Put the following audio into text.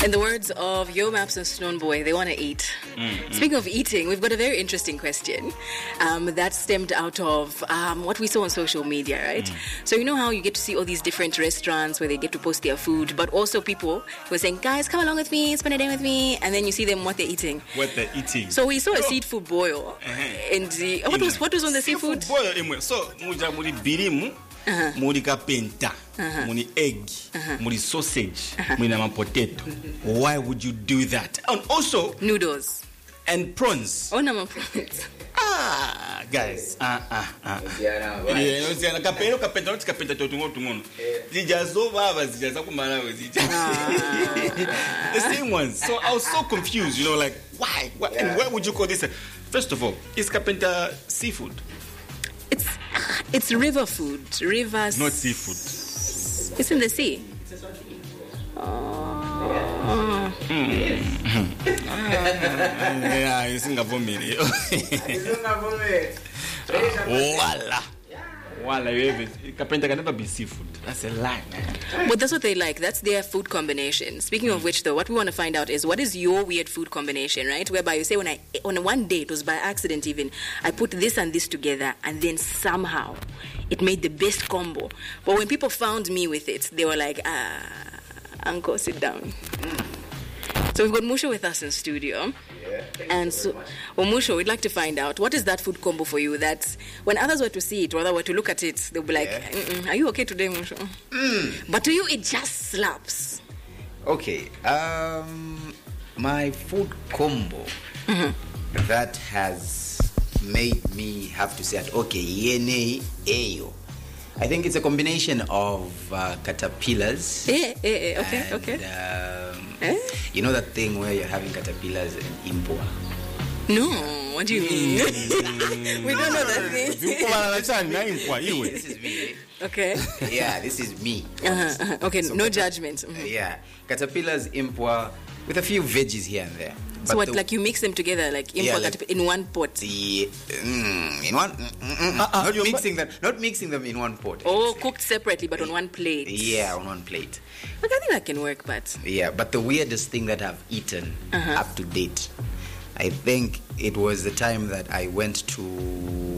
In the words of Yo Maps and Stone Boy, they want to eat. Speaking of eating, we've got a very interesting question that stemmed out of what we saw on social media, right? So you know how you get to see all these different restaurants where they get to post their food, but also people were saying, guys, come along with me, spend a day with me, and then you see them what they're eating. So we saw a seafood boil. And what was on the seafood? So muja muri birimu, muri kapenta, muri egg, muri sausage, muri nama potato. Why would you do that? And also noodles and prawns. Oh, nama prawns. Guys. Kapenta tungono. Zijazo baba zijaza kumara the same ones. So I was so confused, like why? And why would you call this? First of all, is kapenta seafood? It's river food. Rivers. Not seafood. It's in the sea. Yeah, it's in Gavomiri. Voila, kapenta can never be seafood. That's a lie, man. But that's what they like. That's their food combination. Speaking of which, though, what we want to find out is what is your weird food combination, right? Whereby you say, on one day, it was by accident even, I put this and this together, and then somehow it made the best combo. But when people found me with it, they were like, Uncle, sit down. So we've got Musho with us in studio. And so, Musho, we'd like to find out, what is that food combo for you that when others were to see it, or other were to look at it, they'll be like, are you okay today, Musho? But to you, it just slaps. Okay. My food combo that has made me have to say, okay, yene ayo. I think it's a combination of caterpillars. Okay. You know that thing where you're having caterpillars and impua? No, what do you mean? We don't know that thing. This is me. Okay. Yeah, this is me. Okay, so no judgment. Yeah, caterpillars, impua, with a few veggies here and there. So what, like you mix them together, like in one pot? In one, not mixing them in one pot. Oh, cooked separately, but on one plate. Yeah, on one plate. Look, I think that can work, but... Yeah, but the weirdest thing that I've eaten up to date, I think it was the time that I went to